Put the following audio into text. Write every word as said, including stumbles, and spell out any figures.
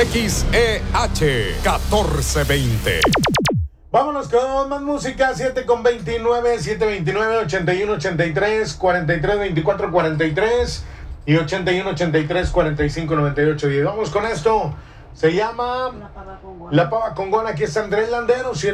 X E H catorce veinte. Vámonos con más música. Siete con veintinueve, siete veintinueve, ochenta y uno, ochenta y tres, cuarenta y tres, veinticuatro, cuarenta y tres y ochenta y uno, ochenta y tres, cuarenta y cinco, noventa y ocho. Y vamos con esto. Se llama La Pava Congona. La Pava Congona. Aquí está Andrés Landeros.